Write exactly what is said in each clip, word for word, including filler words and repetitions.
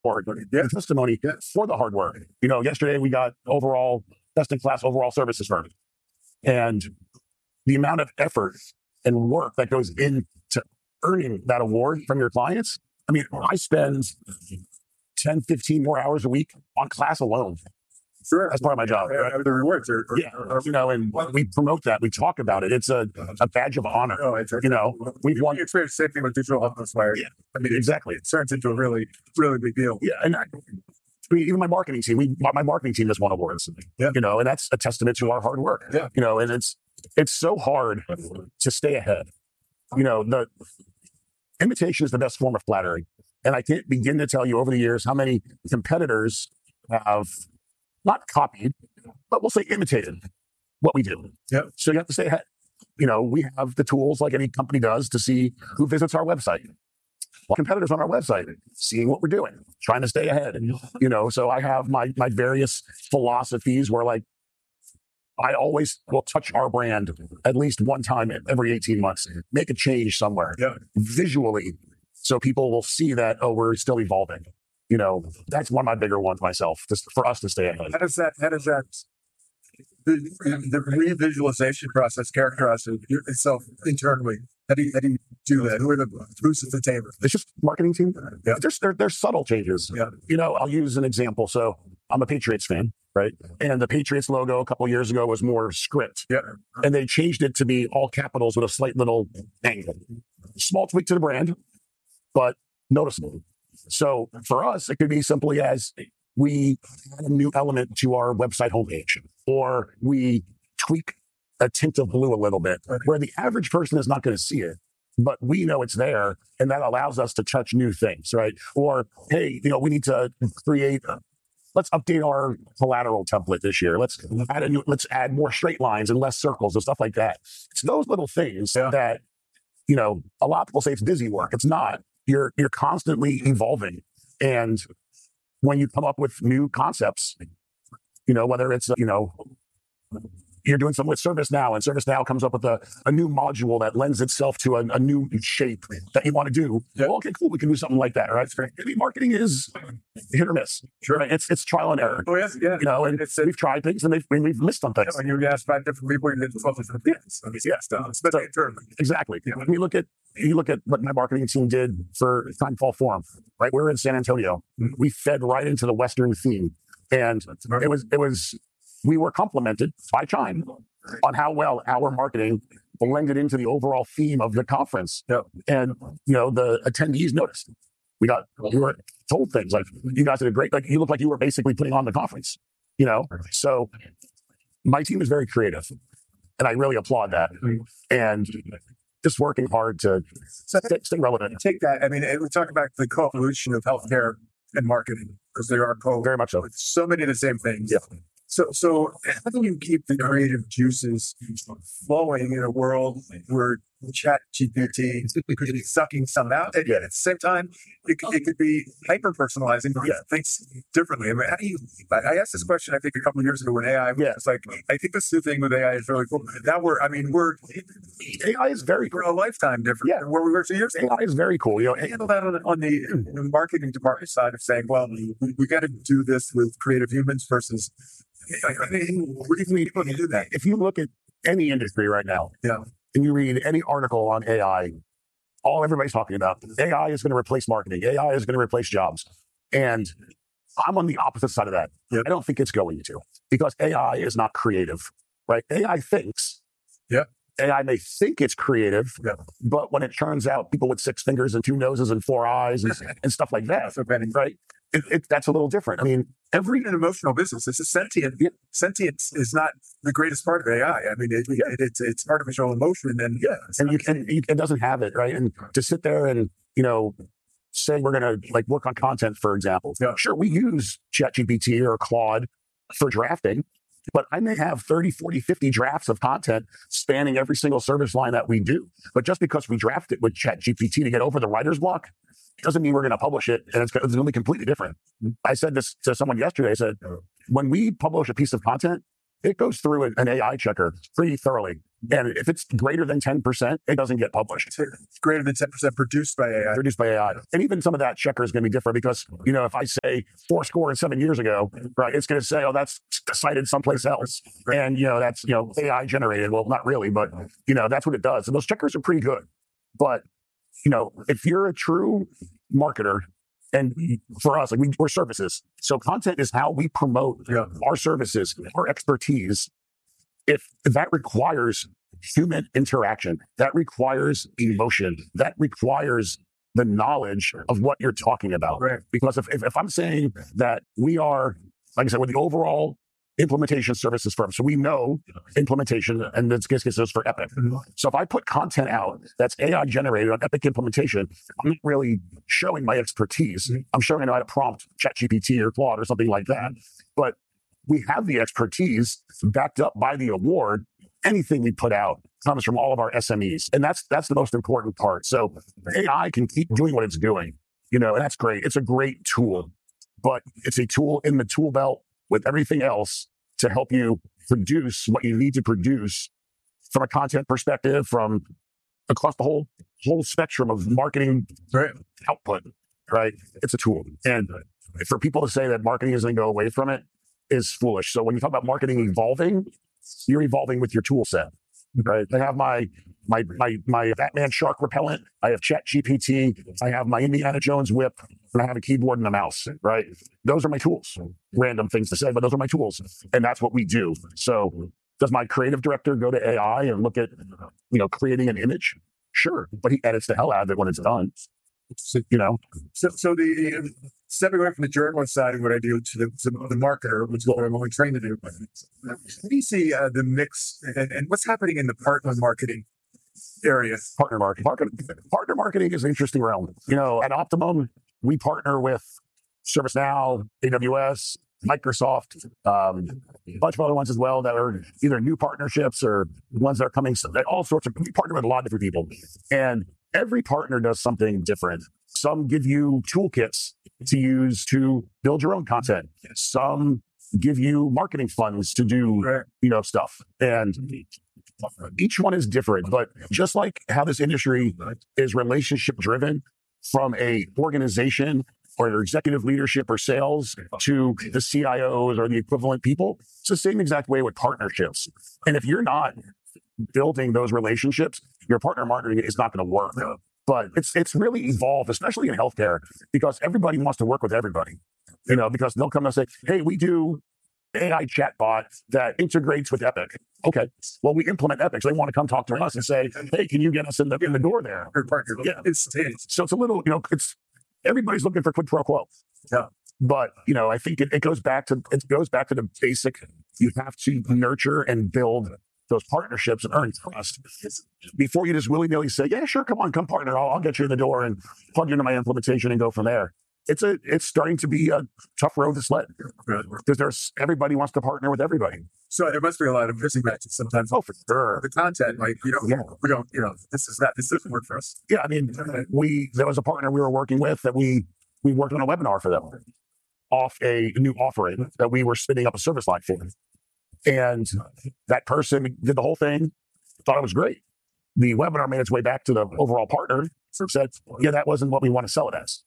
work, yeah. testimony for the hard work. You know, yesterday we got overall best in class overall services firm, and the amount of effort and work that goes into earning that award from your clients. I mean, I spend ten, fifteen more hours a week on class alone. Sure. That's part of my job. Right? The rewards are, are, yeah, are, you know, and we promote that. We talk about it. It's a, a badge of honor. Oh, it's, you know, we've won. You experience the same thing with Digital Health Inspired. Yeah, I mean, exactly. It turns into a really, really big deal. Yeah, and I, I mean, even my marketing team, we, my marketing team has won awards. Yeah. You know, and that's a testament to our hard work. Yeah. You know, and it's it's so hard to stay ahead. You know, the imitation is the best form of flattery, and I can't begin to tell you over the years how many competitors have not copied, but we'll say imitated what we do. Yep. So you have to stay ahead. You know, we have the tools like any company does to see who visits our website. Well, competitors on our website, seeing what we're doing, trying to stay ahead. You know, so I have my my various philosophies where, like, I always will touch our brand at least one time every eighteen months, make a change somewhere yeah. visually, so people will see that, oh, we're still evolving. You know, that's one of my bigger ones myself, just for us to stay ahead. How does that, how does that, the, the revisualization process characterize itself internally? How do you, how do you do that? Who are the who's at the table? It's just marketing team. Yeah. There's, there, there's subtle changes. Yeah. You know, I'll use an example. So I'm a Patriots fan, right? And the Patriots logo a couple of years ago was more script. Yeah. And they changed it to be all capitals with a slight little angle. Small tweak to the brand, but noticeable. So for us, it could be simply as we add a new element to our website homepage, or we tweak a tint of blue a little bit, where the average person is not going to see it, but we know it's there, and that allows us to touch new things, right? Or, hey, you know, we need to create, a, let's update our collateral template this year. Let's add a new, let's add more straight lines and less circles and stuff like that. It's those little things yeah. that, you know, a lot of people say it's busy work. It's not. You're you're constantly evolving, and when you come up with new concepts, you know, whether it's you know. You're doing something with ServiceNow, and ServiceNow comes up with a, a new module that lends itself to a, a new shape that you want to do. Yeah. Well, okay, cool. We can do something like that, right? Maybe marketing is hit or miss. Sure, right? It's it's trial and error. Oh yes, yeah. You know, and it's, we've tried things and they've, we've missed on things. Yeah, when you ask five different people, you get twelve different things. Yeah, stuff. So, exactly. Yeah. When you look at you look at what my marketing team did for Timefall Forum, right? We were in San Antonio. Mm-hmm. We fed right into the Western theme, and it was it was. We were complimented by Chime on how well our marketing blended into the overall theme of the conference. Yep. And, you know, the attendees noticed. We got, we were told things like, you guys did a great, like, you look like you were basically putting on the conference, you know? So my team is very creative, and I really applaud that. And just working hard to so stay, stay relevant. Take that. I mean, we talk about the co-evolution of healthcare and marketing, because they are co- very much so. So many of the same things. Yeah. So, so how do you keep the creative juices flowing in a world where Chat G P T could be sucking some out, and yet at the same time, it, it could be hyper personalizing yeah. things differently? I mean, how do you? I asked this question I think a couple of years ago when A I was yeah. like, I think this new thing with A I is really cool. Now we're, I mean, we're A I is very we're a lifetime different yeah. than where we were two years ago. A I is very cool. You know, handle that on, on the, the marketing department side of saying, well, we, we got to do this with creative humans versus. I mean, where do you people do that? If you look at any industry right now, yeah, and you read any article on A I, all everybody's talking about A I is going to replace marketing. A I is going to replace jobs, and I'm on the opposite side of that. Yep. I don't think it's going to, because A I is not creative, right? A I thinks. Yeah. A I may think it's creative, yeah. but when it turns out people with six fingers and two noses and four eyes and, and stuff like that, so right? It, it, that's a little different. I mean, every an emotional business. This is sentient. Yeah. Sentience is not the greatest part of A I. I mean, it, yeah. it, it's it's artificial emotion, and yeah, and you can it doesn't have it, right? And to sit there and you know say we're gonna like work on content, for example. Yeah. Sure, we use ChatGPT or Claude for drafting, but I may have thirty, forty, fifty drafts of content spanning every single service line that we do. But just because we draft it with ChatGPT to get over the writer's block, doesn't mean we're going to publish it and it's going to be completely different. I said this to someone yesterday. I said, when we publish a piece of content, it goes through an A I checker pretty thoroughly. And if it's greater than ten percent, it doesn't get published. It's greater than ten percent produced by A I. Produced by A I. And even some of that checker is going to be different because, you know, if I say four score and seven years ago, right, it's going to say, oh, that's cited someplace else. And, you know, that's, you know, A I generated. Well, not really, but, you know, that's what it does. And those checkers are pretty good. But, you know, if you're a true marketer, and for us, like we, we're services. So content is how we promote Yeah. our services, our expertise. If that requires human interaction, that requires emotion, that requires the knowledge of what you're talking about. Right. Because if, if, if I'm saying that we are, like I said, we're the overall implementation services firm. So we know implementation, and this case is for Epic. So if I put content out that's A I generated on Epic implementation, I'm not really showing my expertise. I'm showing how to prompt ChatGPT or Claude or something like that. But we have the expertise backed up by the award. Anything we put out comes from all of our S M Es. And that's that's the most important part. So A I can keep doing what it's doing, you know, and that's great. It's a great tool, but it's a tool in the tool belt with everything else to help you produce what you need to produce from a content perspective, from across the whole whole spectrum of marketing Right. output, right? It's a tool. And for people to say that marketing is going to go away from it is foolish. So when you talk about marketing evolving, you're evolving with your tool set, right? I have my my my my Batman shark repellent. I have ChatGPT. I have my Indiana Jones whip, and I have a keyboard and a mouse, right? Those are my tools. Random things to say, but those are my tools, and that's what we do. So does my creative director go to A I and look at, you know, creating an image? Sure, but he edits the hell out of it when it's done. You know, So, so the uh, stepping away from the journalist side of what I do to the, to the marketer, which is what I'm only trained to do. How do you see uh, the mix and, and what's happening in the partner marketing area? partner marketing. Partner, partner marketing is an interesting realm. You know, at Optimum, we partner with ServiceNow, A W S, Microsoft, um, a bunch of other ones as well that are either new partnerships or ones that are coming. So all sorts of, we partner with a lot of different people. And every partner does something different. Some give you toolkits to use to build your own content. Some give you marketing funds to do, Right. you know, stuff. And each one is different, but just like how this industry is relationship driven from a organization or executive leadership or sales to the C I Os or the equivalent people, it's the same exact way with partnerships. And if you're not building those relationships, your partner marketing is not going to work. But it's it's really evolved, especially in healthcare, because everybody wants to work with everybody. You know, because they'll come and say, "Hey, we do A I chatbot that integrates with Epic." Okay, well, we implement Epic, so they want to come talk to us and say, "Hey, can you get us in the in the door there?" Or partner. Yeah. It's, it's So it's a little, you know, it's everybody's looking for quid pro quo. Yeah. But you know, I think it, it goes back to it goes back to the basic. You have to nurture and build those partnerships and earn trust before you just willy nilly say, "Yeah, sure, come on, come partner. I'll, I'll get you in the door and plug you into my implementation and go from there." It's a it's starting to be a tough road to sled because there's everybody wants to partner with everybody. so there must be a lot of missing matches sometimes. Oh, for sure. The content, like, you know, Yeah. we don't, you know, this is not, this doesn't work for us. Yeah, I mean, we there was a partner we were working with that we we worked on a webinar for them off a new offering that we were spinning up a service line for. And that person did the whole thing, thought it was great. The webinar made its way back to the overall partner, said, "Yeah, that wasn't what we want to sell it as."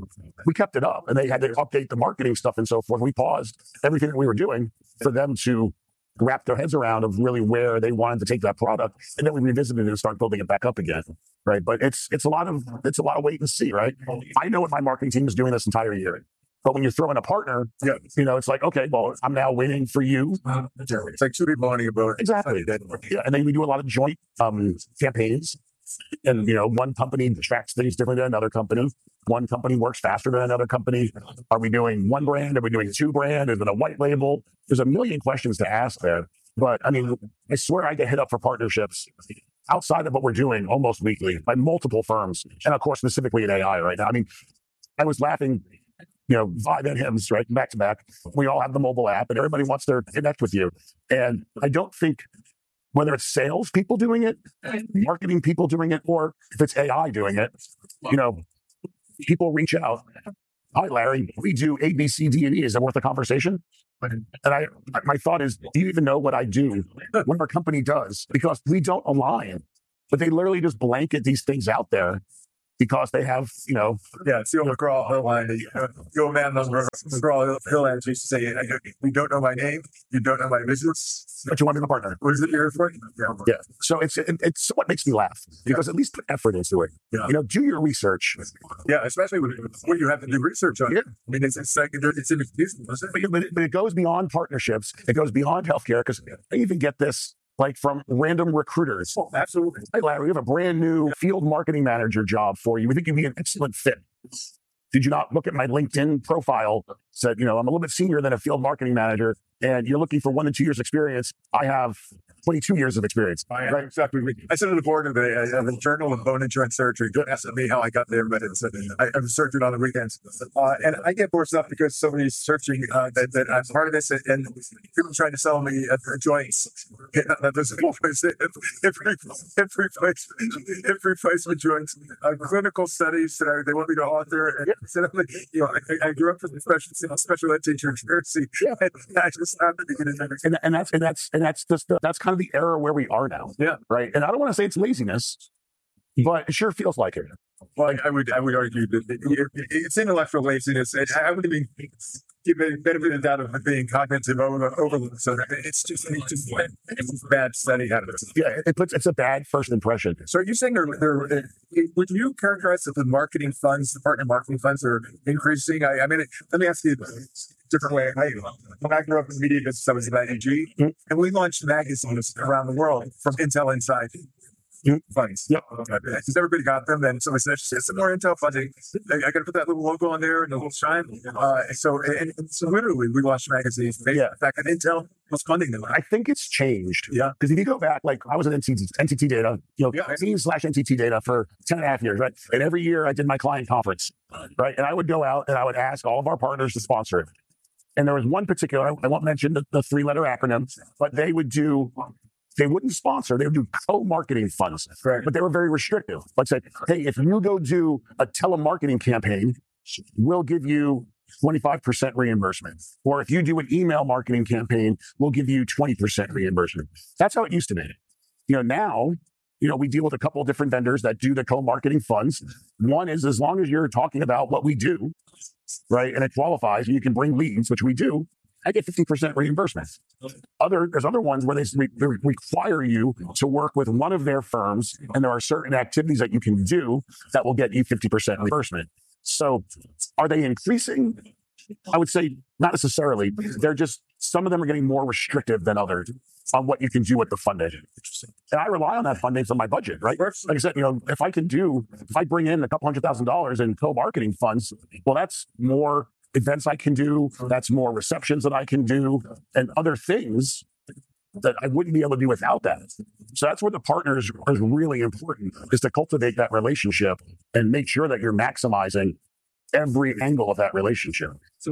We kept it up, and they had to update the marketing stuff and so forth. We paused everything that we were doing for them to wrap their heads around of really where they wanted to take that product, and then we revisited it and start building it back up again, right? But it's it's a lot of it's a lot of wait and see, right? I know what my marketing team is doing this entire year, but when you throw in a partner, Yeah. you know, it's like, okay, well, I'm now waiting for you. It's like two people owning a boat. Exactly. Yeah, and then we do a lot of joint um, campaigns. And, you know, one company tracks things differently than another company. One company works faster than another company. Are we doing one brand? Are we doing two brand? Is it a white label? There's a million questions to ask there. But I mean, I swear I get hit up for partnerships outside of what we're doing almost weekly by multiple firms. And of course, specifically in A I right now. I mean, I was laughing, you know, Vibe and Hims, right, back to back. We all have the mobile app and everybody wants to connect with you. And I don't think whether it's sales people doing it, marketing people doing it, or if it's A I doing it, you know, people reach out. "Hi, Larry, we do A, B, C, D, and E. Is it worth a conversation?" And I, my thought is, do you even know what I do, what our company does? Because we don't align, but they literally just blanket these things out there because they have, you know. Yeah, it's the old McGraw Hill line. The old man on McGraw Hill line used to say, "You don't know my name, you don't know my business, but you want to be a partner." What is it you're for? Yeah. yeah. So it's it, it's what makes me laugh because yeah. at least put effort into it. Yeah. You know, do your research. Yeah, especially when, when you have to do research on it. Yeah. I mean, it's it's like it's inexcusable, isn't it? But, but it goes beyond partnerships. It goes beyond healthcare because I even get this. Like from random recruiters. Oh, absolutely. Hey, Larry, we have a brand new field marketing manager job for you. We think you'd be an excellent fit. Did you not look at my LinkedIn profile? Said, you know, I'm a little bit senior than a field marketing manager, and you're looking for one to two years experience. I have twenty-two years of experience. I, right? Exactly. I sit on the board of a, a journal of bone and joint surgery. Don't ask me how I got there, but it's a, I, I'm a surgeon on the weekends. Uh, and I get bored stuff because somebody's searching uh, that, that I'm part of this, and, and people trying to sell me uh, joints. That doesn't always hip, hip, hip, replacement, hip replacement joints. Uh, clinical studies that I, they want me to author. And so, you know, I, I grew up as a special, special ed teacher in Jersey. Yeah. And I just happened to get in there. And, and that's and that's and that's just the, that's kind of the era where we are now. Yeah. Right. And I don't want to say it's laziness, but it sure feels like it. Well, I would I would argue that it's intellectual laziness. I wouldn't even give it benefit of the doubt of being cognitive overload. So it's just, it's just it's bad study habits. Yeah, it puts it's a bad first impression. So are you saying they're, they're would you characterize that the marketing funds, the partner marketing funds, are increasing? I, I mean, let me ask you a different way. I, when I grew up in the media business, I was at A G, mm-hmm. and we launched magazines around the world from Intel Inside. Mm-hmm. Funds. Yep. Because everybody got them, then somebody said, some more Intel funding. I, I got to put that little logo on there and a little shine. Uh, so, and, and so literally, we launched magazines based yeah. on the fact that Intel was funding them. I think it's changed. Yeah. Because if you go back, like I was at N T T Data, you know, yeah. slash N T T Data for ten and a half years, right? And every year I did my client conference, right? And I would go out and I would ask all of our partners to sponsor it. And there was one particular, I won't mention the, the three letter acronym, but they would do. They wouldn't sponsor, they would do co-marketing funds, right. But they were very restrictive. Like say, hey, if you go do a telemarketing campaign, we'll give you twenty-five percent reimbursement. Or if you do an email marketing campaign, we'll give you twenty percent reimbursement. That's how it used to be. You know, now, you know, we deal with a couple of different vendors that do the co-marketing funds. One is as long as you're talking about what we do, right, and it qualifies and you can bring leads, which we do, I get fifty percent reimbursement. Other, there's other ones where they, re, they require you to work with one of their firms, and there are certain activities that you can do that will get you fifty percent reimbursement. So are they increasing? I would say not necessarily. They're just, some of them are getting more restrictive than others on what you can do with the funding. And I rely on that funding for my budget, right? Like I said, you know, if I can do, if I bring in a couple hundred thousand dollars in co-marketing funds, well, that's more events I can do, that's more receptions that I can do, and other things that I wouldn't be able to do without that. So that's where the partners is really important, is to cultivate that relationship and make sure that you're maximizing every angle of that relationship. So,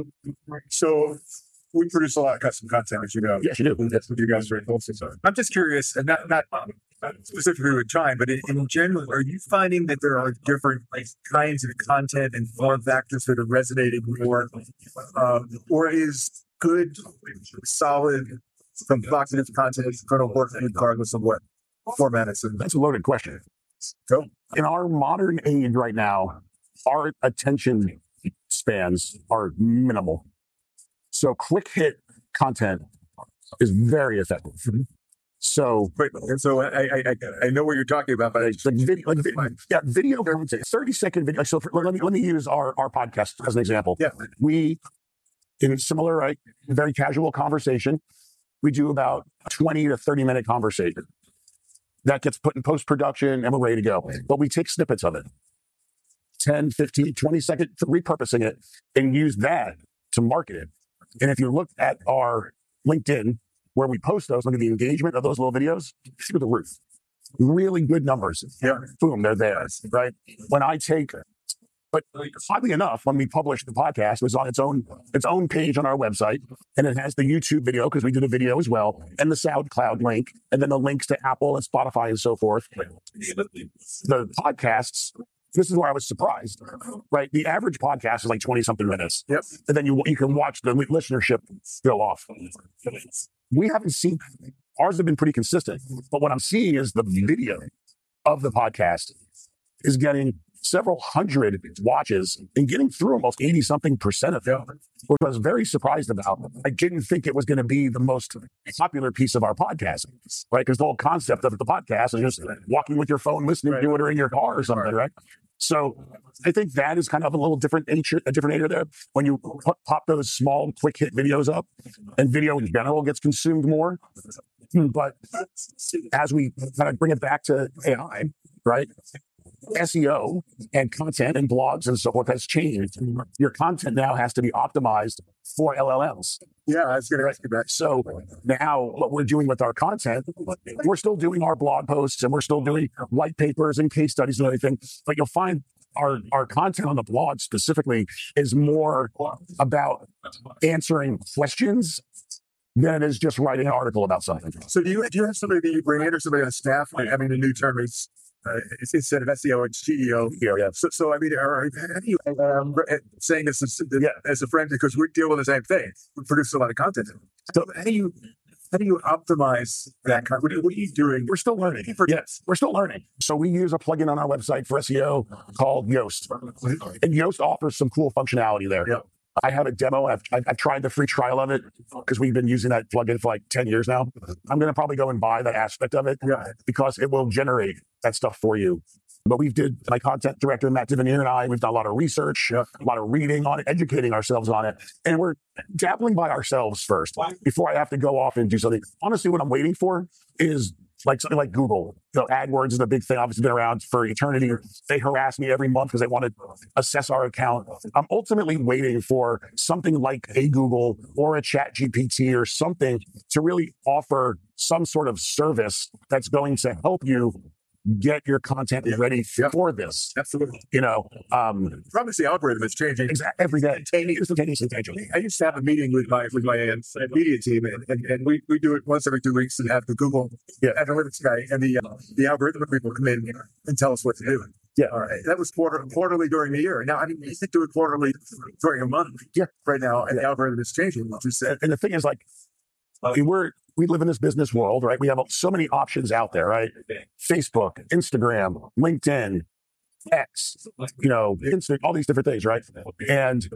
so we produce a lot of custom content, as you know. Yes, you do. That's what you guys are very close to. I'm just curious, and not, not specifically with time, but in, in general, are you finding that there are different kinds of content and form factors that are resonating more? Uh, or is good, solid, provocative content going to work regardless of what format it's in? That's a loaded question. Go. In our modern age right now, our attention spans are minimal. So quick hit content is very effective. Mm-hmm. So, Wait, so I, I I I know what you're talking about, but I, like video, like video, yeah, video content, thirty second video. So for, let me let me use our our podcast as an example. Yeah, we in similar, right, very casual conversation, we do about twenty to thirty minute conversation that gets put in post production and we're ready to go. But we take snippets of it, ten, fifteen, twenty second, repurposing it and use that to market it. And if you look at our LinkedIn, where we post those, look at the engagement of those little videos, through the roof. Really good numbers. Yeah. Boom, they're there, right? When I take, but oddly enough, when we published the podcast, it was on its own its own page on our website, and it has the YouTube video, because we did a video as well, and the SoundCloud link, and then the links to Apple and Spotify and so forth. The podcasts, this is where I was surprised, right? The average podcast is like twenty something minutes. Yep. And then you, you can watch the listenership go off. We haven't seen, ours have been pretty consistent, but what I'm seeing is the video of the podcast is getting several hundred watches and getting through almost eighty something percent of it, which I was very surprised about. I didn't think it was going to be the most popular piece of our podcast, right? Because the whole concept of the podcast is just walking with your phone, listening Right. to it, or in your car or something, right? So I think that is kind of a little different nature, a different nature there. When you put, pop those small, quick hit videos up, and video in general gets consumed more. But as we kind of bring it back to A I, right? S E O and content and blogs and so forth has changed. Your content now has to be optimized for L L Ms. Yeah, I was going to ask you about. So now what we're doing with our content, we're still doing our blog posts and we're still doing white papers and case studies and everything, but you'll find our, our content on the blog specifically is more about answering questions than it is just writing an article about something. So do you do you have somebody that you bring in or somebody on staff? I mean, the new term is uh, it's instead of S E O, it's G E O. Yeah, yeah. So, so I mean, are, how do you um, saying this as, yeah. as a friend because we deal with the same thing. We produce a lot of content. So how do you how do you optimize that? Kind what, what are you doing? We're still learning. Yes, we're still learning. So we use a plugin on our website for S E O called Yoast, and Yoast offers some cool functionality there. Yeah. I have a demo. I've, I've tried the free trial of it because we've been using that plugin for like ten years now. I'm going to probably go and buy that aspect of it Yeah. because it will generate that stuff for you. But we've did, my content director, Matt Divinier, and I, we've done a lot of research, Yeah. a lot of reading on it, educating ourselves on it. And we're dabbling by ourselves first before I have to go off and do something. Honestly, what I'm waiting for is like something like Google. You know, AdWords is a big thing, obviously been around for eternity. They harass me every month because they want to assess our account. I'm ultimately waiting for something like a Google or a Chat G P T or something to really offer some sort of service that's going to help you get your content ready Yeah. for this. Absolutely. You know, um, Probably the algorithm is changing. exactly every day. Instantaneously changing. I used to have a meeting with my with my uh, media team, and, and, and we, we do it once every two weeks and have the Google Yeah. analytics guy and the uh, the algorithm people come in and tell us what to do. Yeah. All right. That was quarter, quarterly during the year. Now, I mean, you can do it quarterly during a month. Yeah. Right now, and the algorithm is changing. Which is, uh, And, and the thing is, like, I mean, we're we live in this business world, right? We have so many options out there, right? Facebook, Instagram, LinkedIn, X, you know, Insta, all these different things, right? And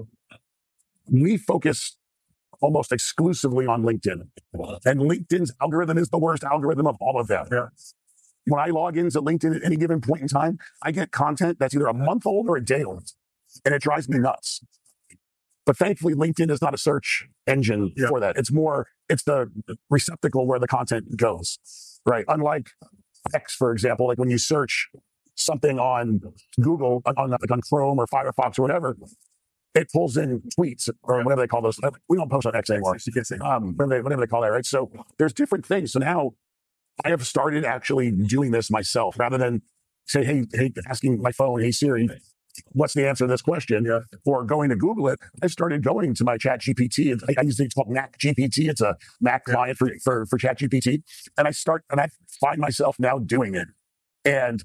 we focus almost exclusively on LinkedIn. And LinkedIn's algorithm is the worst algorithm of all of them. Yeah. When I log into LinkedIn at any given point in time, I get content that's either a month old or a day old. And it drives me nuts. But thankfully, LinkedIn is not a search engine Yeah. for that. It's more, it's the receptacle where the content goes, right? Unlike X, for example, like when you search something on Google, on, like on Chrome or Firefox or whatever, it pulls in tweets or whatever they call those. We don't post on X anymore. Um, whatever, they, whatever they call that, right? So there's different things. So now I have started actually doing this myself rather than say, hey, hey, asking my phone, hey Siri, what's the answer to this question? Yeah. Or going to Google it. I started going to my Chat G P T. I, I use it called Mac G P T. It's a Mac client for, for, for Chat G P T. And I start, and I find myself now doing it. And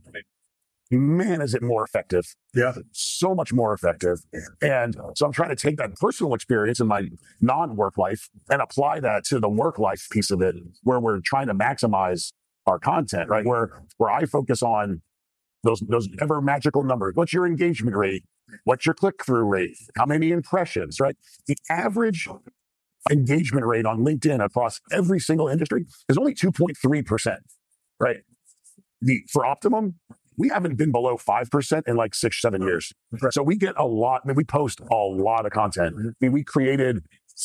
man, is it more effective. Yeah. So much more effective. And so I'm trying to take that personal experience in my non-work life and apply that to the work life piece of it, where we're trying to maximize our content, right? Where, where I focus on those, those ever magical numbers. What's your engagement rate? What's your click-through rate? How many impressions, right? The average engagement rate on LinkedIn across every single industry is only two point three percent, right? The, for Optimum, we haven't been below five percent in like six, seven years. Right. So we get a lot, I mean, we post a lot of content. I mean, we created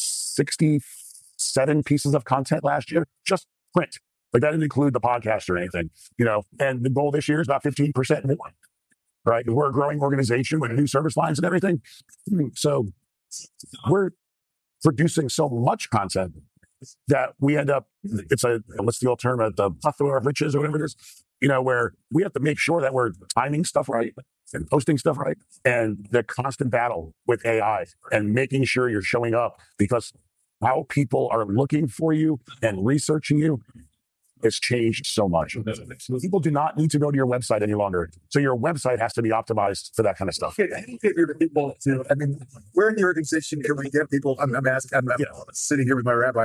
sixty-seven pieces of content last year, just print. Like that didn't include the podcast or anything, you know, and the goal this year is about fifteen percent more, right? We're a growing organization with new service lines and everything. So we're producing so much content that we end up, it's a, what's the old term, a the plethora of riches or whatever it is, you know, where we have to make sure that we're timing stuff right and posting stuff right. And the constant battle with A I and making sure you're showing up, because how people are looking for you and researching you has changed so much. People do not need to go to your website any longer. So your website has to be optimized for that kind of stuff. Okay, I think that people to, I mean, where in the organization can we get people? I'm, I'm asking, I'm, I'm you know, sitting here with my rabbi.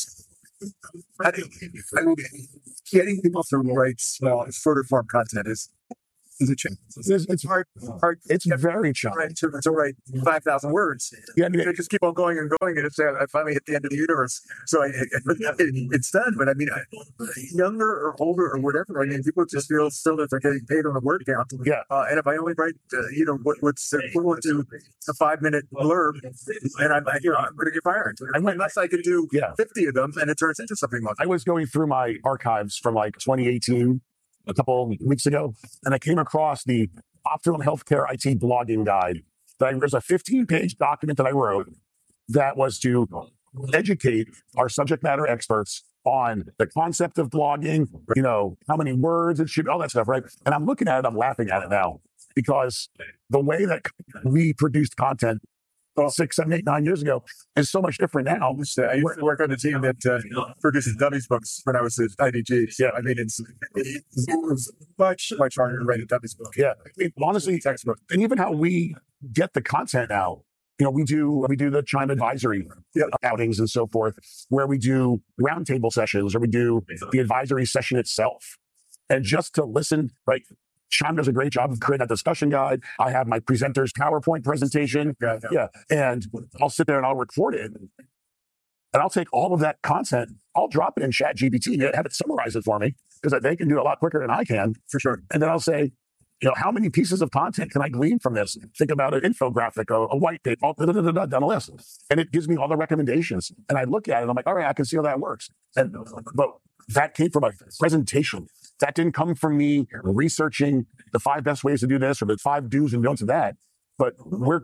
I think, I mean, getting people to write small, shorter form content is is a challenge. It's, it's hard. hard. It's very challenging to, to write five thousand words. Yeah, I mean, they just keep on going and going, and it's uh, I finally hit the end of the universe. So I, it, it, it's done. But I mean, I, younger or older or whatever. I mean, people just feel still that they're getting paid on a word count. Yeah. Uh, and if I only write, uh, you know, what, what's equivalent to a five minute blurb, and I'm, you know, I'm going to get fired. I went, unless I could do yeah. fifty of them, and it turns into something like. I was going through my archives from like twenty eighteen. A couple of weeks ago, and I came across the Optimum Healthcare I T blogging guide. There's a fifteen page document that I wrote that was to educate our subject matter experts on the concept of blogging, you know, how many words it should, all that stuff, right? And I'm looking at it, I'm laughing at it now because the way that we produced content six, seven, eight, nine years ago is so much different now. I used to work on the team that uh, produces Dummies books when I was at I D G. Yeah, I mean, it's, it was much, much harder to write a Dummies book. Yeah, I mean, honestly, textbook. And even how we get the content now, you know, we do we do the Chime advisory yeah. outings and so forth, where we do roundtable sessions or we do the advisory session itself. And just to listen, right? Chime does a great job of creating a discussion guide. I have my presenter's PowerPoint presentation. Yeah, yeah. yeah. And I'll sit there and I'll record it. And I'll take all of that content, I'll drop it in Chat G P T and have it summarize it for me because they can do it a lot quicker than I can. For sure. And then I'll say, you know, how many pieces of content can I glean from this? Think about an infographic, a, a white paper, all, da, da, da, da, down the list. And it gives me all the recommendations. And I look at it and I'm like, all right, I can see how that works. And, but that came from a presentation. That didn't come from me researching the five best ways to do this or the five do's and don'ts of that. But we're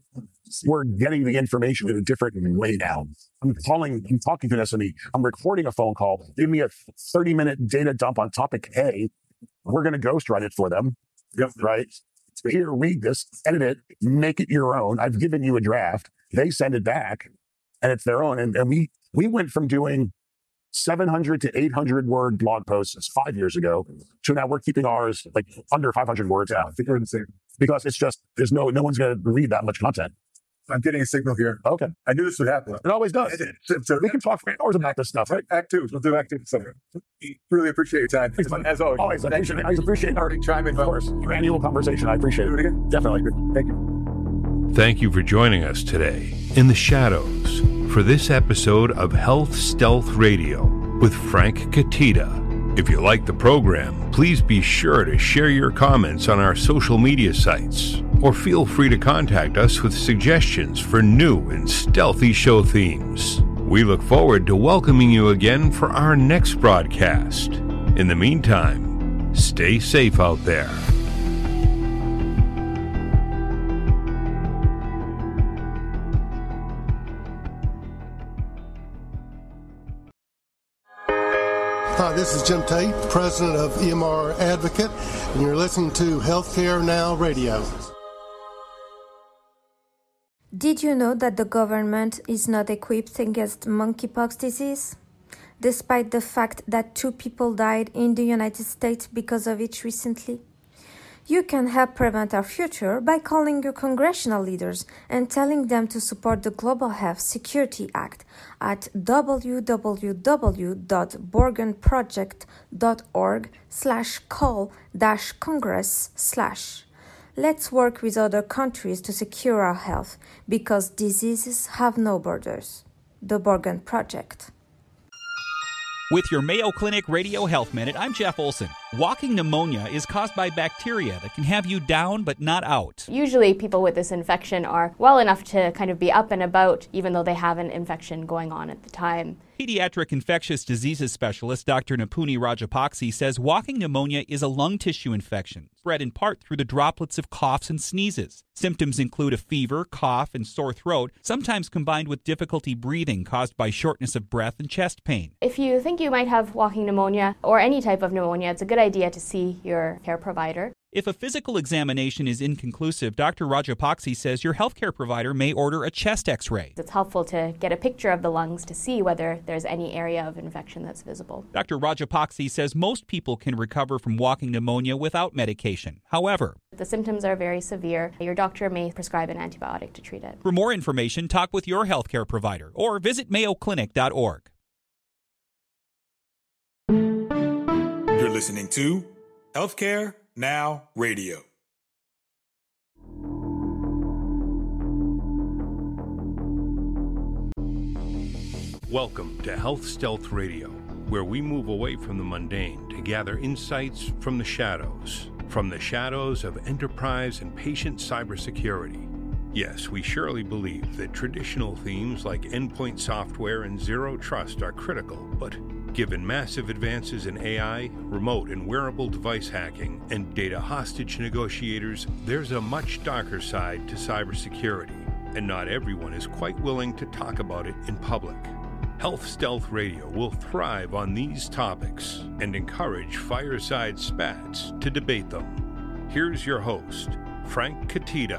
we're getting the information in a different way now. I'm calling, I'm talking to an S M E. I'm recording a phone call. Give me a thirty minute data dump on topic A. We're going to ghostwrite it for them. Yep. Right? Here, read this, edit it, make it your own. I've given you a draft. They send it back, and it's their own. And, and we we went from doing seven hundred to eight hundred word blog posts five years ago to now we're keeping ours like under five hundred words now. I think we're in the same. Because it's just, there's no, no one's going to read that much content. I'm getting a signal here. Okay. I knew this would happen. It always does. So, so we can talk for hours about this stuff, right? Act two. We'll do act two. So, really appreciate your time. Thanks, As always. Always. I appreciate, I appreciate our chime in. Of course. Your annual conversation. I appreciate do it. again. Definitely. Thank you. Thank you for joining us today in the shadows for this episode of Health Stealth Radio with Frank Katita. If you like the program, please be sure to share your comments on our social media sites, or feel free to contact us with suggestions for new and stealthy show themes. We look forward to welcoming you again for our next broadcast. In the meantime, stay safe out there. Hi, this is Jim Tate, president of E M R Advocate, and you're listening to Healthcare Now Radio. Did you know that the government is not equipped against monkeypox disease? Despite the fact that two people died in the United States because of it recently? You can help prevent our future by calling your congressional leaders and telling them to support the Global Health Security Act at www.borgenproject.org slash call dash congress slash. Let's work with other countries to secure our health because diseases have no borders. The Borgen Project. With your Mayo Clinic Radio Health Minute, I'm Jeff Olson. Walking pneumonia is caused by bacteria that can have you down but not out. Usually people with this infection are well enough to kind of be up and about even though they have an infection going on at the time. Pediatric infectious diseases specialist Doctor Nipuni Rajapakse says walking pneumonia is a lung tissue infection, spread in part through the droplets of coughs and sneezes. Symptoms include a fever, cough, and sore throat, sometimes combined with difficulty breathing caused by shortness of breath and chest pain. If you think you might have walking pneumonia or any type of pneumonia, it's a good idea to see your care provider. If a physical examination is inconclusive, Doctor Rajapakse says your healthcare provider may order a chest x-ray. It's helpful to get a picture of the lungs to see whether there's any area of infection that's visible. Doctor Rajapakse says most people can recover from walking pneumonia without medication. However, if the symptoms are very severe, your doctor may prescribe an antibiotic to treat it. For more information, talk with your healthcare provider or visit mayo clinic dot org. You're listening to Healthcare Now Radio. Welcome to Health Stealth Radio, where we move away from the mundane to gather insights from the shadows, from the shadows of enterprise and patient cybersecurity. Yes, we surely believe that traditional themes like endpoint software and zero trust are critical, but given massive advances in A I, remote and wearable device hacking, and data hostage negotiators, there's a much darker side to cybersecurity, and not everyone is quite willing to talk about it in public. Health Stealth Radio will thrive on these topics and encourage fireside spats to debate them. Here's your host, Frank Katita.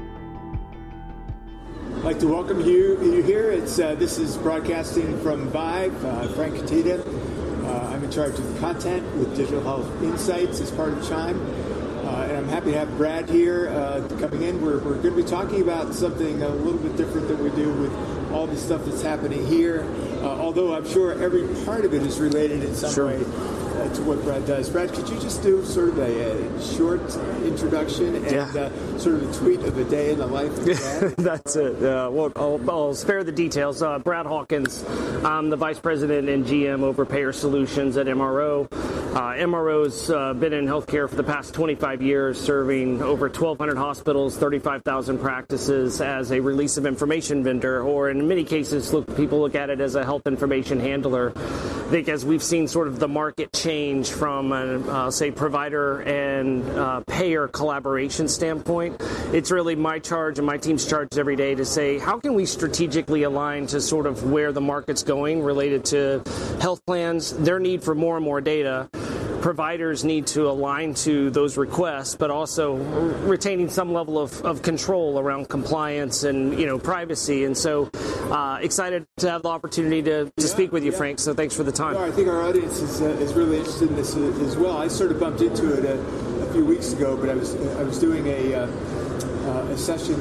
I'd like to welcome you, you here. It's uh, this is broadcasting from Vive. Uh, Frank Katita. Uh, I'm in charge of the content with Digital Health Insights as part of Chime. Uh, and I'm happy to have Brad here uh, coming in. We're, we're going to be talking about something a little bit different than we do with all the stuff that's happening here. Uh, although I'm sure every part of it is related in some sure. way uh, to what Brad does. Brad, could you just do sort of a, a short introduction and yeah. uh, sort of a tweet of a day in the life of Brad? That's it. Uh, well, I'll, I'll spare the details. Uh, Brad Hawkins, I'm the Vice President and G M over Payer Solutions at M R O. Uh, M R O's uh, been in healthcare for the past twenty-five years, serving over twelve hundred hospitals, thirty-five thousand practices as a release of information vendor, or in many cases, look, people look at it as a health information handler. I think as we've seen sort of the market change from a, uh, say, provider and uh, payer collaboration standpoint, it's really my charge and my team's charge every day to say, how can we strategically align to sort of where the market's going related to health plans, their need for more and more data. Providers need to align to those requests, but also retaining some level of, of control around compliance and, you know, privacy. And so uh, excited to have the opportunity to, to yeah, speak with you, yeah. Frank. So thanks for the time. No, I think our audience is, uh, is really interested in this as well. I sort of bumped into it a, a few weeks ago, but I was I was doing a, uh, uh, a session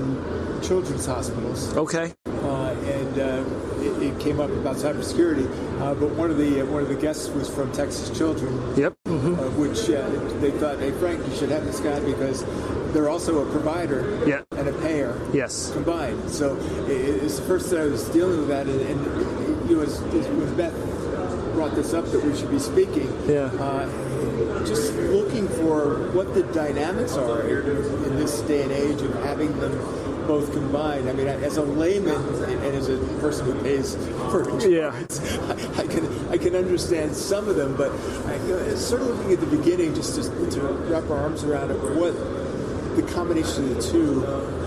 on children's hospitals. Okay. Uh, and uh, it, it came up about cybersecurity, uh, but one of the uh, one of the guests was from Texas Children. Yep. Mm-hmm. Uh, which uh, they thought, hey Frank, you should have this guy because they're also a provider yep. and a payer. Yes. Combined. So it, it's the first that I was dealing with that, and, and you know, as, as when Beth brought this up that we should be speaking. Yeah. Uh, just looking for what the dynamics are in, in this day and age of having them both combined. I mean, as a layman and as a person who pays for insurance, yeah. I, I can I can understand some of them, but I, you know, sort of looking at the beginning, just to, to wrap our arms around it, what the combination of the two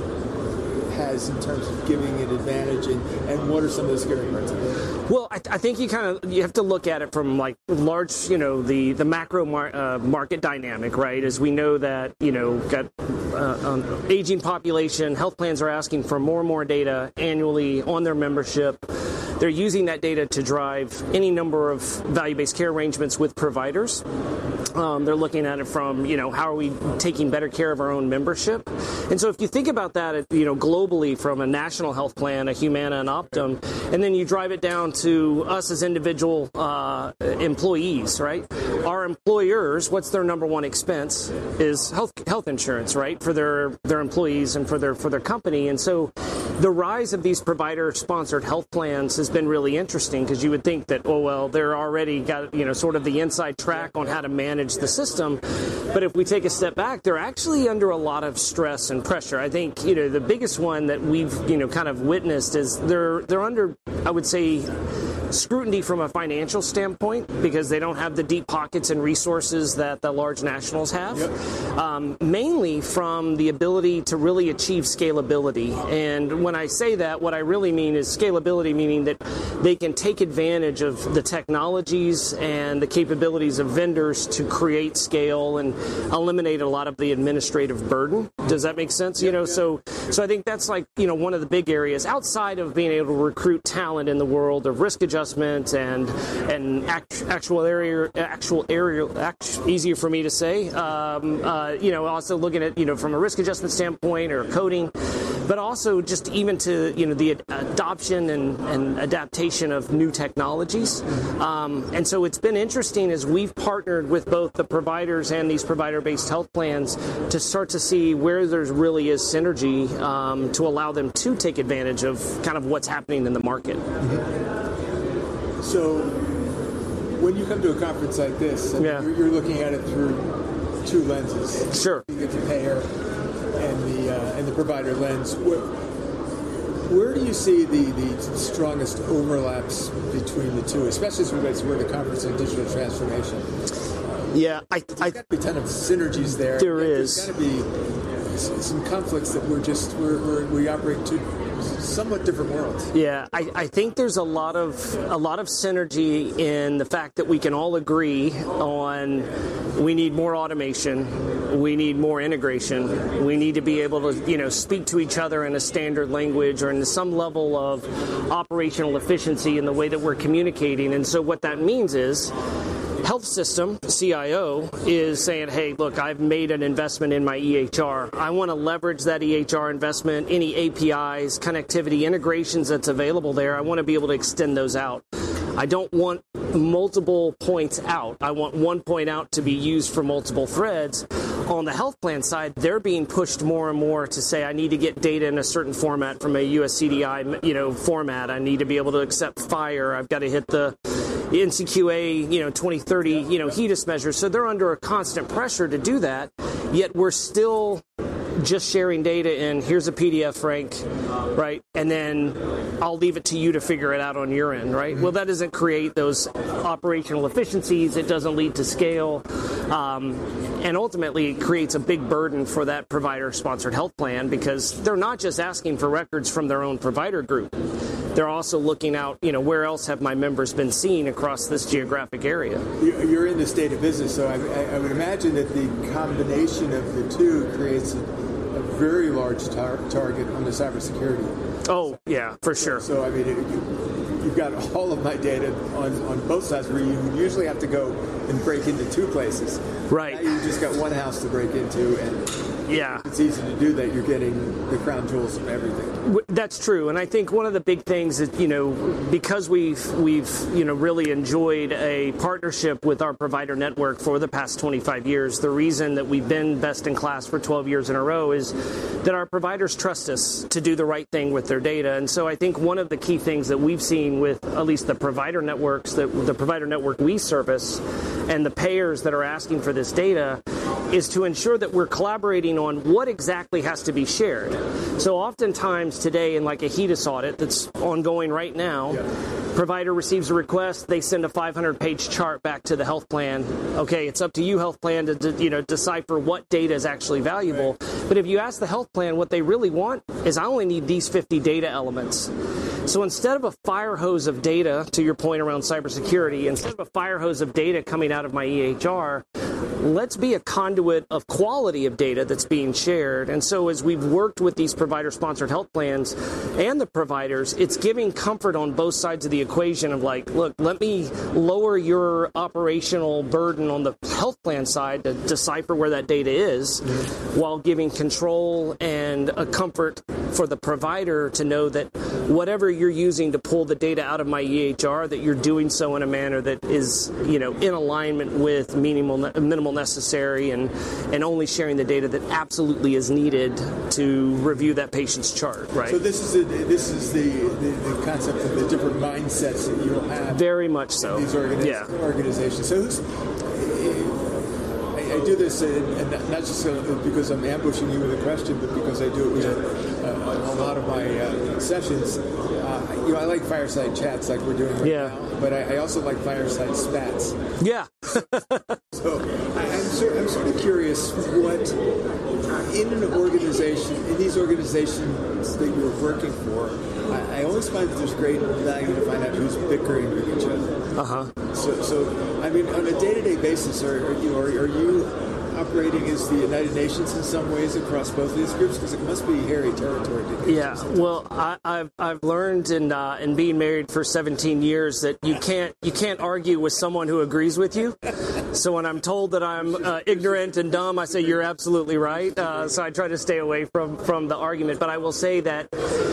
has in terms of giving an advantage, and, and what are some of the scary parts of it? Well, I, I think you kind of you have to look at it from like large, you know, the the macro mar- uh, market dynamic, right? As we know that, you know, got uh, um, aging population, health plans are asking for more and more data annually on their membership. They're using that data to drive any number of value-based care arrangements with providers. Um, they're looking at it from, you know, how are we taking better care of our own membership? And so if you think about that, you know, globally from a national health plan, a Humana and Optum, and then you drive it down to us as individual uh, employees, right? Our employers, what's their number one expense is health health insurance, right? For their, their employees and for their for their company. And so the rise of these provider-sponsored health plans has been really interesting because you would think that, oh, well, they're already got, you know, sort of the inside track on how to manage the system. But if we take a step back, they're actually under a lot of stress and pressure. I think, you know, the biggest one that we've, you know, kind of witnessed is they're they're under, I would say, scrutiny from a financial standpoint because they don't have the deep pockets and resources that the large nationals have. Yep. Um, mainly from the ability to really achieve scalability. And when I say that, what I really mean is scalability, meaning that they can take advantage of the technologies and the capabilities of vendors to create scale and eliminate a lot of the administrative burden. Does that make sense? You know, so so I think that's like, you know, one of the big areas outside of being able to recruit talent in the world of risk adjustment and and act, actual area actual area act, easier for me to say. Um, uh, you know, also looking at, you know, from a risk adjustment standpoint or coding, but also just even to, you know, the adoption and, and adaptation of new technologies. Um, and so it's been interesting as we've partnered with both the providers and these provider-based health plans to start to see where there really is synergy um, to allow them to take advantage of kind of what's happening in the market. Mm-hmm. So when you come to a conference like this, I mean, yeah. you're, you're looking at it through two lenses. Sure. You get the payer and the uh, and the provider lens. Where, where do you see the, the strongest overlaps between the two, especially as it relates to where the conference on digital transformation? Yeah, I, there's I got to be a ton of synergies there. There is. There's got to be some conflicts that we're just we're, we're, we operate two somewhat different worlds. Yeah, I, I think there's a lot of a lot of synergy in the fact that we can all agree on we need more automation, we need more integration, we need to be able to, you know, speak to each other in a standard language or in some level of operational efficiency in the way that we're communicating. And so what that means is health system, C I O, is saying, hey, look, I've made an investment in my E H R. I want to leverage that E H R investment, any A P Is, connectivity, integrations that's available there. I want to be able to extend those out. I don't want multiple points out. I want one point out to be used for multiple threads. On the health plan side, they're being pushed more and more to say, I need to get data in a certain format from a U S C D I, you know, format. I need to be able to accept FHIR. I've got to hit the N C Q A, you know, twenty thirty, you know, HEDIS measures. So they're under a constant pressure to do that. Yet we're still just sharing data in, here's a P D F, Frank, right? And then I'll leave it to you to figure it out on your end, right? Well, that doesn't create those operational efficiencies. It doesn't lead to scale. Um, and ultimately, it creates a big burden for that provider-sponsored health plan because they're not just asking for records from their own provider group. They're also looking out, you know, where else have my members been seen across this geographic area? You're in the state of business, so I, I would imagine that the combination of the two creates a, a very large tar- target on the cybersecurity. Oh, yeah, for sure. So, so I mean, it, you, you've got all of my data on, on both sides where you usually have to go and break into two places. Right. Now you just got one house to break into, and yeah, it's easy to do that. You're getting the crown jewels of everything. That's true, and I think one of the big things that, you know, because we've we've you know really enjoyed a partnership with our provider network for the past twenty-five years. The reason that we've been best in class for twelve years in a row is that our providers trust us to do the right thing with their data. And so I think one of the key things that we've seen with at least the provider networks, that the provider network we service, and the payers that are asking for this data, is to ensure that we're collaborating on what exactly has to be shared. So oftentimes today in like a HEDIS audit that's ongoing right now, yeah. provider receives a request, they send a five hundred page chart back to the health plan. Okay, it's up to you, health plan, to, to you know decipher what data is actually valuable. Right. But if you ask the health plan, what they really want is, I only need these fifty data elements. So instead of a fire hose of data, to your point around cybersecurity, instead of a fire hose of data coming out of my E H R, let's be a conduit of quality of data that's being shared. And so as we've worked with these provider-sponsored health plans and the providers, it's giving comfort on both sides of the equation of like, look, let me lower your operational burden on the health plan side to decipher where that data is, mm-hmm. while giving control and a comfort for the provider to know that whatever you're using to pull the data out of my E H R, that you're doing so in a manner that is, you know, in alignment with minimal minimal necessary and and only sharing the data that absolutely is needed to review that patient's chart, right? So this is a, this is the, the, the concept of the different mindsets that you'll have. Very much so. In these organiz- yeah. organizations. So who's I do this, and not just because I'm ambushing you with a question, but because I do it with a, a, a lot of my uh, sessions. Uh, you know, I like fireside chats like we're doing right yeah. now, but I, I also like fireside spats. Yeah. So I'm So I'm sort of curious what, uh, in an organization, in these organizations that you're working for, I, I always find that there's great value to find out who's bickering with each other. Uh-huh. So, so I mean, on a day-to-day basis, are, are you know, are, are you operating as the United Nations in some ways across both of these groups? Because it must be hairy territory. To yeah, well, I, I've I've learned in uh, in being married for seventeen years that you can't you can't argue with someone who agrees with you. So when I'm told that I'm uh, ignorant and dumb, I say you're absolutely right. Uh, so I try to stay away from from the argument. But I will say that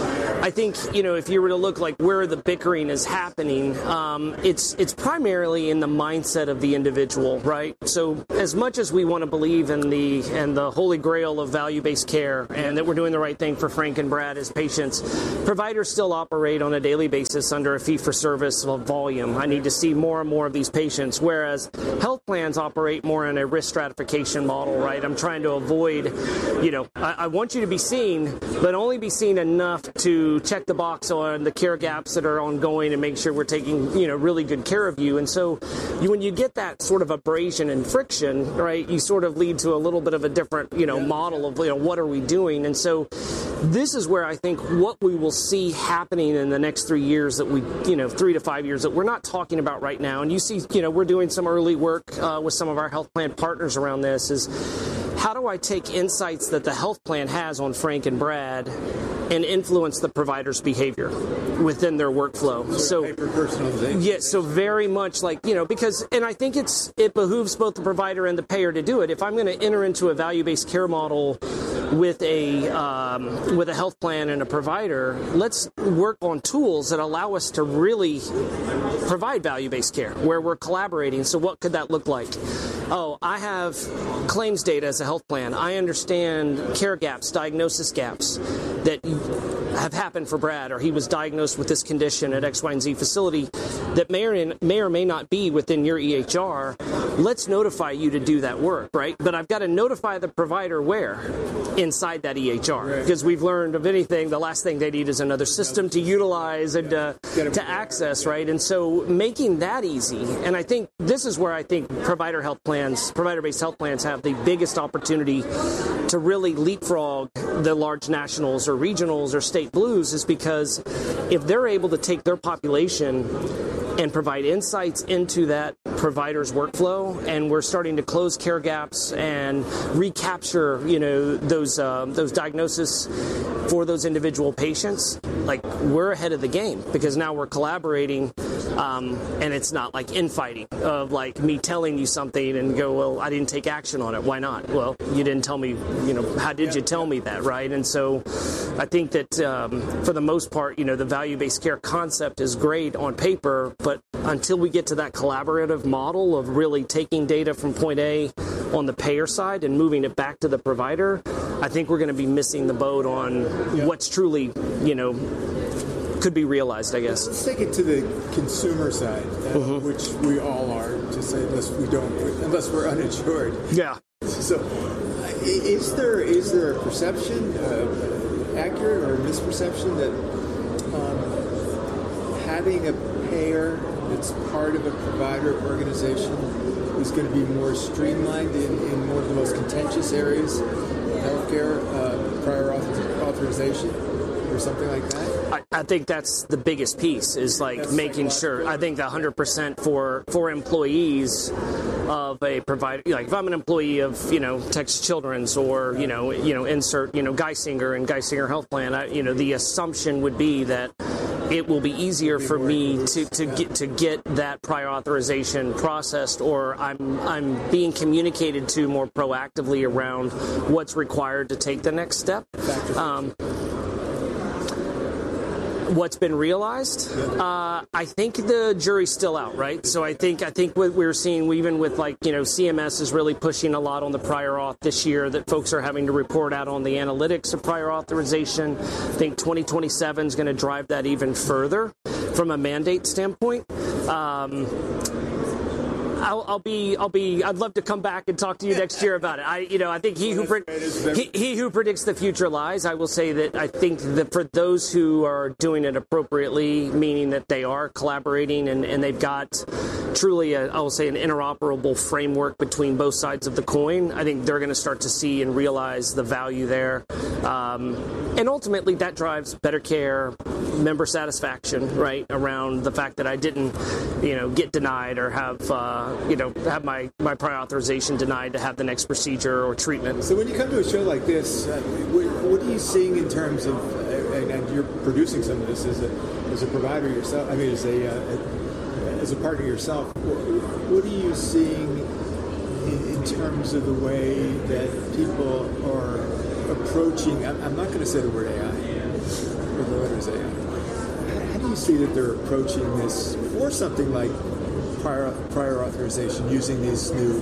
I think, you know, if you were to look like where the bickering is happening, um, it's it's primarily in the mindset of the individual, right? So as much as we want to believe in the and the holy grail of value-based care and that we're doing the right thing for Frank and Brad as patients, providers still operate on a daily basis under a fee-for-service volume. I need to see more and more of these patients, whereas health plans operate more in a risk stratification model, right? I'm trying to avoid, you know, I, I want you to be seen, but only be seen enough to check the box on the care gaps that are ongoing and make sure we're taking, you know, really good care of you. And so you, when you get that sort of abrasion and friction, right, you sort of lead to a little bit of a different, you know, model of, you know, what are we doing? And so this is where I think what we will see happening in the next three years that we, you know, three to five years that we're not talking about right now. And you see, you know, we're doing some early work uh, with some of our health plan partners around this is how do I take insights that the health plan has on Frank and Brad and influence the provider's behavior within their workflow. So, yeah, so very much like, you know, because, and I think it's, it behooves both the provider and the payer to do it. If I'm going to enter into a value-based care model with a, um, with a health plan and a provider, let's work on tools that allow us to really provide value-based care where we're collaborating. So what could that look like? Oh, I have claims data as a health plan. I understand care gaps, diagnosis gaps that have happened for Brad, or he was diagnosed with this condition at X, Y, and Z facility that may or may, or may not be within your E H R. Let's notify you to do that work, right? But I've got to notify the provider where? Inside that E H R. Because we've learned of anything, the last thing they need is another system to utilize and uh, to access, right? And so making that easy, and I think this is where I think provider health plans, provider-based health plans have the biggest opportunity to really leapfrog the large nationals or regionals or state blues, is because if they're able to take their population and provide insights into that provider's workflow, and we're starting to close care gaps and recapture, you know, those uh, those diagnoses for those individual patients, like we're ahead of the game because now we're collaborating, um, and it's not like infighting of like me telling you something and go, well, I didn't take action on it. Why not? Well, you didn't tell me, you know, how did you tell me that, right? And so I think that um, for the most part, you know, the value-based care concept is great on paper, but until we get to that collaborative model of really taking data from point A on the payer side and moving it back to the provider, I think we're going to be missing the boat on yeah. what's truly, you know, could be realized, I guess. Let's take it to the consumer side, uh, mm-hmm. which we all are, to say, unless we don't, unless we're uninsured. Yeah. So, is there is there a perception, uh, accurate or a misperception, that um, having a payer that's part of a provider organization is going to be more streamlined in, in one of the most contentious areas of healthcare, uh, prior author- authorization or something like that? I, I think that's the biggest piece, is like that's making like sure. I think that one hundred percent for, for employees of a provider, like if I'm an employee of, you know, Texas Children's or, you know, you know, insert, you know, Geisinger and Geisinger Health Plan, I, you know, the assumption would be that it will be easier for me to, to get to get that prior authorization processed, or I'm I'm being communicated to more proactively around what's required to take the next step. Um, what's been realized, uh, I think the jury's still out, right? So I think I think what we're seeing, even with like, you know, C M S is really pushing a lot on the prior auth this year, that folks are having to report out on the analytics of prior authorization. I think twenty twenty-seven is going to drive that even further from a mandate standpoint. Um, I'll, I'll be, I'll be. I'd love to come back and talk to you next year about it. I, you know, I think he who pre- he, he who predicts the future lies. I will say that I think that for those who are doing it appropriately, meaning that they are collaborating and, and they've got truly, a, I will say, an interoperable framework between both sides of the coin, I think they're going to start to see and realize the value there. Um, and ultimately, that drives better care, member satisfaction, right, around the fact that I didn't, you know, get denied or have, uh, you know, have my, my prior authorization denied to have the next procedure or treatment. So when you come to a show like this, uh, what, what are you seeing in terms of, uh, and, and you're producing some of this as a, as a provider yourself, I mean, as a, uh, as a partner yourself, what, what are you seeing in, in terms of the way that people are approaching, I'm, I'm not going to say the word A I, or the letters A I. How do you see that they're approaching this for something like prior, prior authorization using these new